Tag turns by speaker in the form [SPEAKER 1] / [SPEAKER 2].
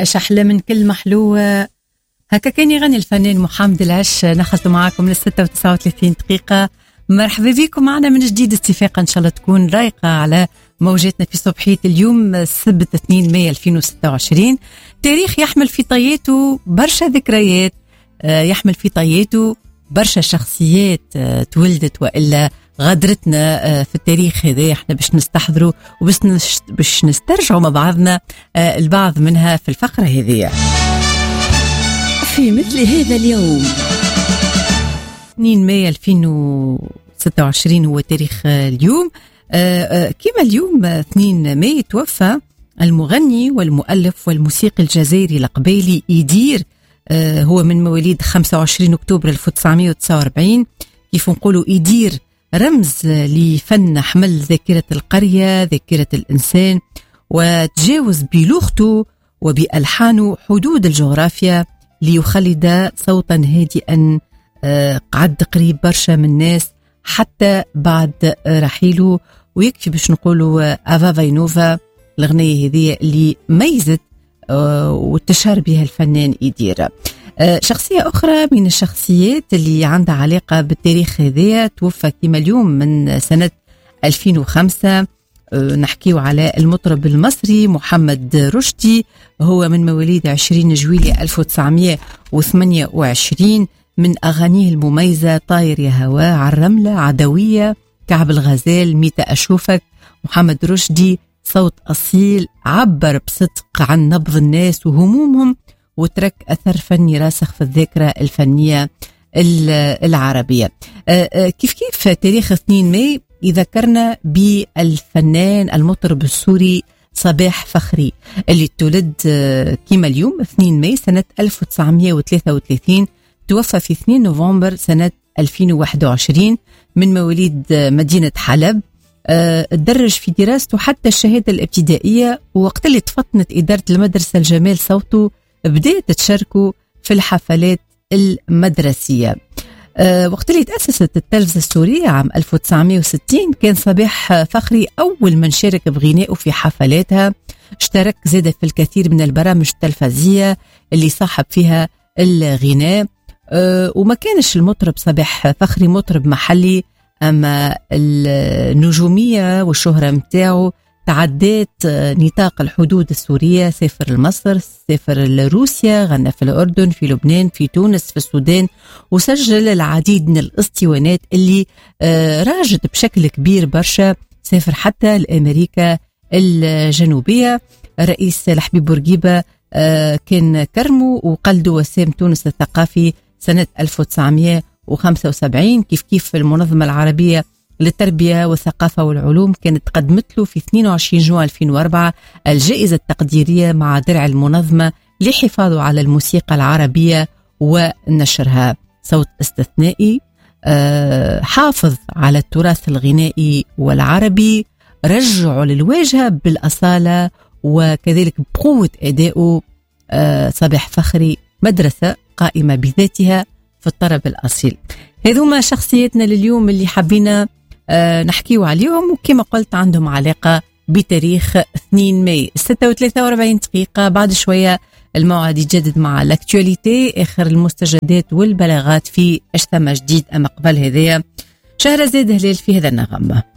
[SPEAKER 1] شحلة من كل محلوة. هكا كان يغني الفنان محمد العش. نخلط معاكم للستة 39 دقيقة. مرحبا بكم معنا من جديد. اتفاق إن شاء الله تكون رايقة على موجاتنا في صبحية اليوم السبت 2 مايو 2026. تاريخ يحمل في طياته برشا ذكريات، يحمل في طياته برشا شخصيات تولدت وإلا غادرتنا في التاريخ هذا. احنا باش نستحضروا وباش نسترجعوا مع بعضنا البعض منها في الفقرة هذه.
[SPEAKER 2] في مثل هذا اليوم
[SPEAKER 1] 2 مايو 2026 هو تاريخ اليوم. كما اليوم 2 مايو توفى المغني والمؤلف والموسيقي الجزائري القبيلي إيدير. هو من مواليد 25 أكتوبر 1949. كيف نقولوا إيدير رمز لفن حمل ذاكرة القرية، ذاكرة الإنسان، وتجاوز بلغته وبألحانه حدود الجغرافيا ليخلد صوتا هادئا قعد قريب برشا من الناس حتى بعد رحيله. ويكفي باش نقولوا أفا فاينوفا الأغنية هذه اللي ميزت وتشهر بها الفنان إيدير. شخصية أخرى من الشخصيات اللي عندها علاقة بالتاريخ هذا توفى كما اليوم من سنة 2005. نحكيه على المطرب المصري محمد رشدي. هو من مواليد 20 جويلية 1928. من أغانيه المميزة طاير يا هوا، عالرملة، عدوية، كعب الغزال، ميتة أشوفك. محمد رشدي صوت أصيل عبر بصدق عن نبض الناس وهمومهم، وترك أثر فني راسخ في الذاكرة الفنية العربية. كيف تاريخ 2 مايو يذكرنا بالفنان المطرب السوري صباح فخري اللي تولد كما اليوم 2 مايو سنة 1933. توفى في 2 نوفمبر سنة 2021 من مواليد مدينة حلب. تدرج في دراسته حتى الشهادة الابتدائية، ووقت اللي تفطنت إدارة المدرسة الجمال صوته بدأت تشاركوا في الحفلات المدرسية. وقت اللي تأسست التلفزة السورية عام 1960 كان صباح فخري أول من شارك بغنائه في حفلاتها. اشترك زاد في الكثير من البرامج التلفزية اللي صاحب فيها الغناء. وما كانش المطرب صباح فخري مطرب محلي، أما النجومية والشهرة متاعه تعدات نطاق الحدود السورية. سافر لمصر، سافر لروسيا، غنى في الأردن، في لبنان، في تونس، في السودان، وسجل العديد من الاسطوانات اللي راجت بشكل كبير برشا. سافر حتى لأمريكا الجنوبية. رئيس الحبيب بورقيبة كان كرمه وقلده وسام تونس الثقافي سنة 1975. كيف المنظمة العربية للتربية والثقافة والعلوم كانت قدمت له في 22 جوان 2004 الجائزة التقديرية مع درع المنظمة لحفاظه على الموسيقى العربية ونشرها. صوت استثنائي حافظ على التراث الغنائي والعربي، رجعه للواجهة بالأصالة وكذلك بقوة أدائه. صباح فخري مدرسة قائمة بذاتها في الطرب الأصيل. هذوما شخصياتنا لليوم اللي حبينا نحكيوا عليهم، وكما قلت عندهم علاقة بتاريخ 2 مايو. 46 دقيقة بعد شوية الموعد يجدد مع الاكتواليتي، آخر المستجدات والبلاغات في اش ثم جديد. أما قبل هذايا شهرزاد هلال في هذا النغمة.